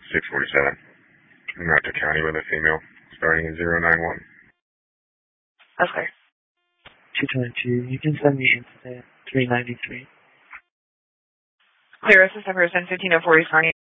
647. I'm out to county with a female, starting at 091. That's clear. 222, you can send me incident 393. Clear, this is December 1504 East County.